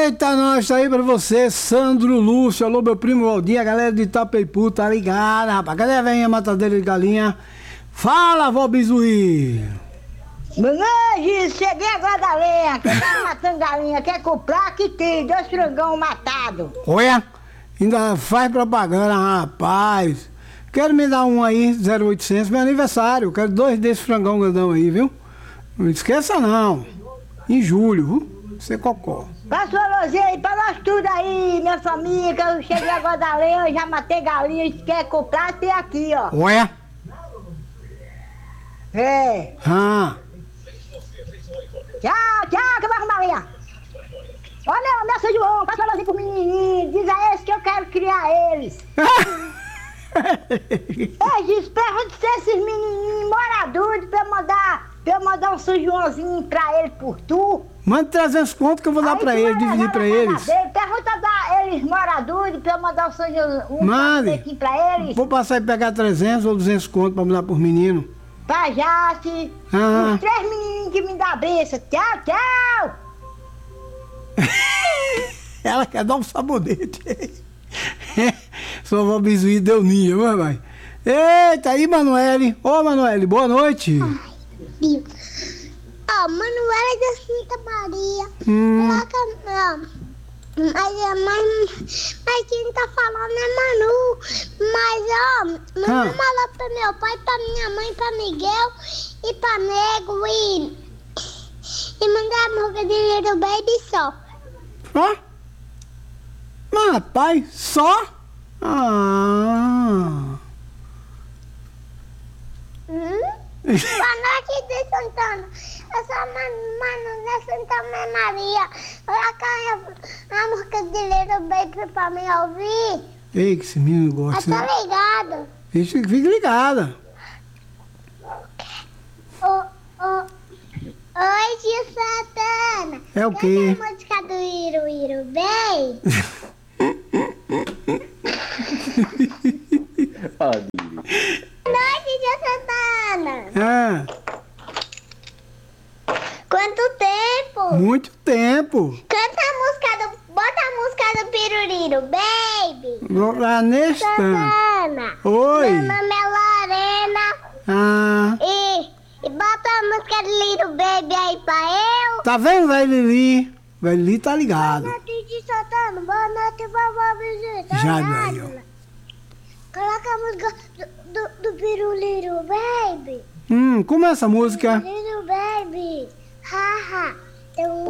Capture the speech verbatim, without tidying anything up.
Eita, nós, tá aí pra você, Sandro Lúcio, alô, meu primo Valdir, a galera de Itapeipu, tá ligada, rapaz? Cadê a velhinha matadeira de galinha? Fala, vó Bizuí! Menezes, cheguei agora da lenha, quem tá matando galinha, quer comprar, que tem, dois frangão matados. Olha, ainda faz propaganda, rapaz. Quero me dar um aí, zero oitocentos, meu aniversário, quero dois desses frangão grandão aí, viu? Não esqueça não, em julho, viu? Você cocó. Passa o alôzinho aí pra nós tudo aí, minha família, que eu cheguei agora da lenha, já matei galinha, se quer comprar, tem aqui, ó. Olha. É. Ah. Tchau, tchau, que eu vou arrumar linha. Olha, meu São João, passa o alôzinho pro menininho, diz a eles que eu quero criar eles. É, diz, pergunta se esses menininhos moradores pra eu mandar, pra eu mandar um São Joãozinho pra ele por tu. Manda trezentos conto que eu vou dar Aí pra tu eles, vai dividir levar pra na eles. casa dele, pergunta da eles moradores pra eu mandar um São João, um Mande. aqui pra eles. Vou passar e pegar trezentos ou duzentos conto pra mandar pros meninos. Pra Jace, Ah. os três menininhos que me dão a benção. Tchau, tchau. Ela quer dar um sabonete. Sua vó Bizuí deu ninha, vai, vai. Eita, aí, Manoele. Ô, Manoele, boa noite. Ó, oh, Manuela da Santa Maria. Hum. Coloca, não. Mas, é, mas, mas quem tá falando é Manu. Mas, ó, manda Ah. uma lá pra meu pai, pra minha mãe, pra Miguel e pra Nego e... E mandar a música de Little Baby só. Ó. Mas, rapaz, só? Ah. Hum? Boa noite de Santana. Eu sou a Man- Manu da Santa Maria. Coloca a, a música de Little Baby pra me ouvir. Ei, que esse menino Eu gosta. tô Né? ligado. Fique fique ligada. Ô, ô, oi, tio Santana. É o quê? Canta a música do Iru Iru Bem. Boa noite, tio Santana. Ah, Quanto tempo? muito tempo. Canta a música do... Bota a música do Piruliro Baby. Vou lá nesse tanto. Santana. Oi. Meu nome é Lorena. Ah, E, e bota a música do Little Baby aí pra eu. tá vendo, velho Lili? Velho Lili tá ligado. Boa noite de Santana. Boa noite, vovó Visita. Já, aí, ó. Coloca a música do, do, do Piruliro Baby. Hum, como é essa música? Little Baby. Haha. Tem um